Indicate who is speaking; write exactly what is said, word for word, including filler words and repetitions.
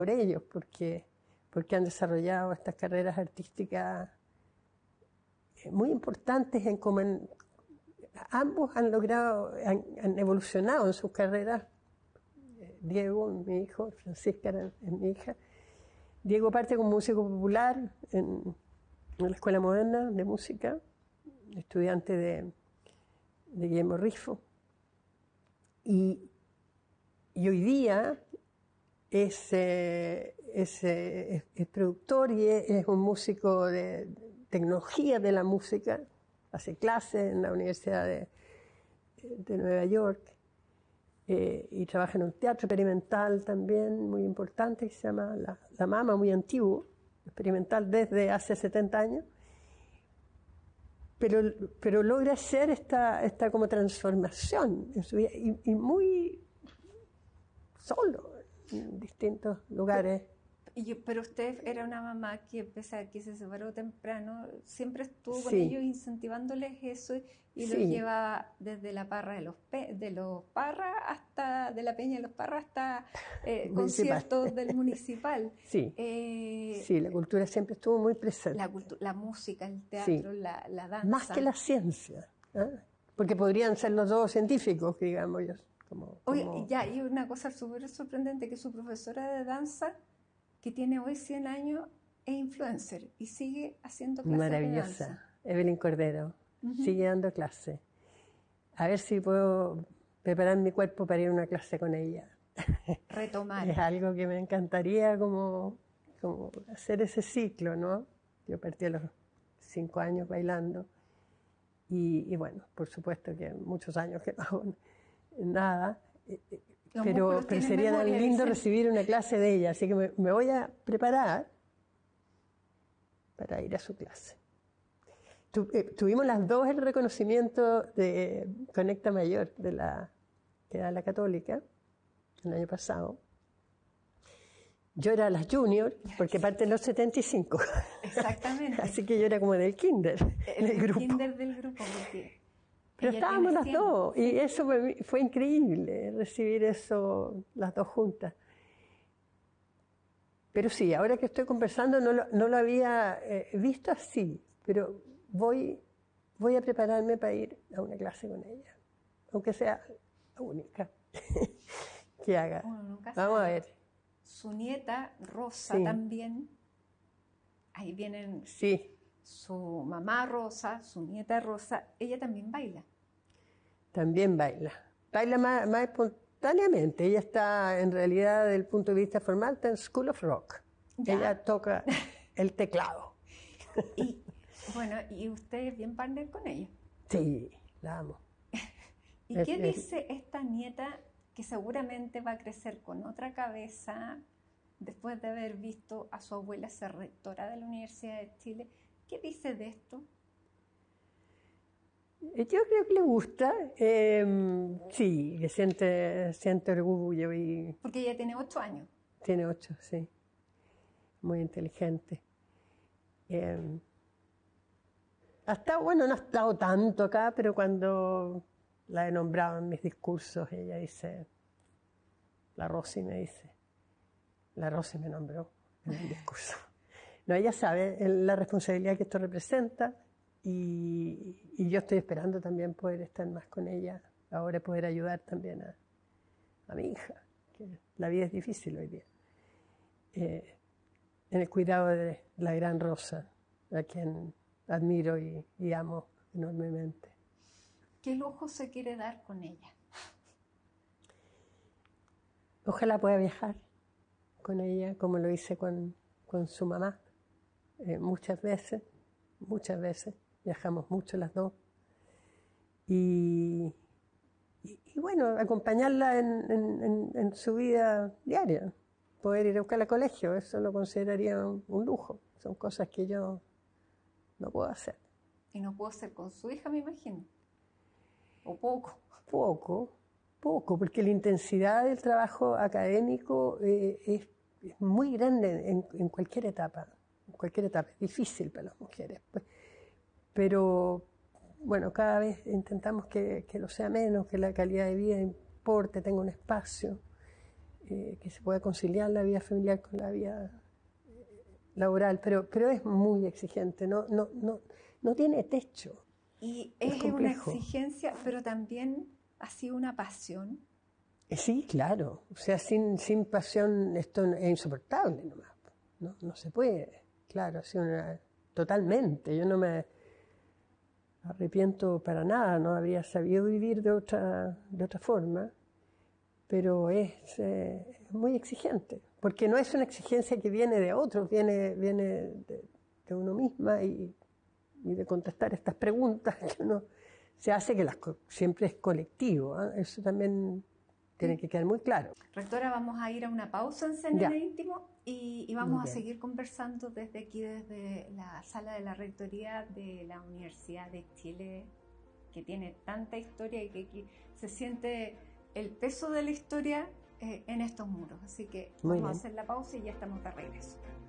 Speaker 1: por ellos, porque, porque han desarrollado estas carreras artísticas muy importantes en cómo en, ambos han logrado, han, han evolucionado en sus carreras. Diego, mi hijo, Francisca es mi hija. Diego parte como músico popular en, en la Escuela Moderna de Música, estudiante de, de Guillermo Rifo. Y, y hoy día es, eh, es, eh, es, es productor y es, es un músico de tecnología de la música, hace clases en la Universidad de, de Nueva York, eh, y trabaja en un teatro experimental también muy importante que se llama La, La Mama, muy antiguo, experimental desde hace setenta años, pero, pero logra hacer esta, esta como transformación en su vida, y, y muy solo en distintos lugares.
Speaker 2: Y yo, pero usted era una mamá que, pese a que se separó temprano, siempre estuvo con
Speaker 1: Sí.
Speaker 2: ellos incentivándoles eso y
Speaker 1: Sí.
Speaker 2: los llevaba desde la parra de los pe de los Parras hasta, de la Peña de los Parras hasta eh, conciertos del municipal.
Speaker 1: Sí.
Speaker 2: Eh,
Speaker 1: sí, la cultura siempre estuvo muy presente.
Speaker 2: La, la música, el teatro,
Speaker 1: sí.
Speaker 2: la, la danza.
Speaker 1: Más que la ciencia, ¿eh? Porque podrían ser los dos científicos, digamos yo. Como,
Speaker 2: Oye,
Speaker 1: como...
Speaker 2: ya, y una cosa súper sorprendente, que su profesora de danza, que tiene hoy cien años, es influencer y sigue haciendo clases
Speaker 1: Maravillosa.
Speaker 2: de danza.
Speaker 1: Evelyn Cordero, uh-huh. Sigue dando clases. A ver si puedo preparar mi cuerpo para ir a una clase con ella.
Speaker 2: Retomar.
Speaker 1: Es algo que me encantaría como, como hacer ese ciclo, ¿no? Yo partí a los cinco años bailando y, y bueno, por supuesto que muchos años que no hago nada.
Speaker 2: Los
Speaker 1: pero, pero sería tan lindo recibir una clase de ella, así que me, me voy a preparar para ir a su clase. Tu, eh, tuvimos las dos el reconocimiento de Conecta Mayor, de la, que da la Católica, el año pasado. Yo era las junior, porque parte en los setenta y cinco.
Speaker 2: Exactamente.
Speaker 1: Así que yo era como del kinder,
Speaker 2: el
Speaker 1: del grupo.
Speaker 2: kinder del grupo, porque...
Speaker 1: Pero estábamos las dos, y eso fue, fue increíble, recibir eso, las dos juntas. Pero sí, ahora que estoy conversando, no lo, no lo había eh, visto así, pero voy, voy a prepararme para ir a una clase con ella, aunque sea la única que haga.
Speaker 2: Uno nunca
Speaker 1: Vamos
Speaker 2: sabe.
Speaker 1: a ver.
Speaker 2: Su nieta, Rosa, sí. También, ahí vienen...
Speaker 1: Sí.
Speaker 2: Su mamá Rosa, su nieta Rosa, ella también baila.
Speaker 1: También baila. Baila más, más espontáneamente. Ella está, en realidad, desde el punto de vista formal, está en School of Rock. ¿Ya? Ella toca el teclado.
Speaker 2: Y, bueno, ¿y usted es bien partner con ella?
Speaker 1: Sí, la amo.
Speaker 2: ¿Y es, qué es, dice esta nieta que seguramente va a crecer con otra cabeza después de haber visto a su abuela ser rectora de la Universidad de Chile? ¿Qué dice de esto?
Speaker 1: Yo creo que le gusta, eh, sí, que siente, siente orgullo. Y
Speaker 2: porque ella tiene ocho años.
Speaker 1: Tiene ocho, sí. Muy inteligente. Eh, ha estado, bueno, no ha estado tanto acá, pero cuando la he nombrado en mis discursos, ella dice, la Rosy me dice, la Rosy me nombró en el discurso. No, ella sabe la responsabilidad que esto representa y, y yo estoy esperando también poder estar más con ella, ahora poder ayudar también a, a mi hija, que la vida es difícil hoy día, eh, en el cuidado de la gran Rosa, a quien admiro y, y amo enormemente.
Speaker 2: ¿Qué lujo se quiere dar con ella?
Speaker 1: Ojalá pueda viajar con ella, como lo hice con, con su mamá. Eh, muchas veces, muchas veces, viajamos mucho las dos. Y, y, y bueno, acompañarla en, en, en, en su vida diaria. Poder ir a buscarla al colegio, eso lo consideraría un, un lujo. Son cosas que yo no puedo hacer.
Speaker 2: ¿Y no puedo hacer con su hija, me imagino? ¿O poco?
Speaker 1: Poco, poco, porque la intensidad del trabajo académico eh, es, es muy grande en, en cualquier etapa. En cualquier etapa. Es difícil para las mujeres. Pues, pero, bueno, cada vez intentamos que, que lo sea menos, que la calidad de vida importe, tenga un espacio. eh, que se pueda conciliar la vida familiar con la vida laboral, pero, pero es muy exigente, no, no, no, no tiene techo.
Speaker 2: Y es, es una exigencia, pero también ha sido una pasión.
Speaker 1: Sí, claro. O sea, sin, sin pasión esto es insoportable nomás. No, no se puede. Claro, ha sido una, totalmente. Yo no me arrepiento para nada, no habría sabido vivir de otra, de otra forma, pero es, eh, es muy exigente, porque no es una exigencia que viene de otros, viene, viene de, de uno misma y, y de contestar estas preguntas que uno se hace, que las, siempre es colectivo, ¿eh? Eso también tiene que quedar muy claro.
Speaker 2: Rectora, vamos a ir a una pausa en C N N Íntimo y, y vamos a seguir conversando desde aquí, desde la sala de la Rectoría de la Universidad de Chile, que tiene tanta historia y que aquí se siente el peso de la historia eh, en estos muros. Así que
Speaker 1: muy
Speaker 2: vamos
Speaker 1: bien.
Speaker 2: a hacer la pausa y ya estamos de regreso.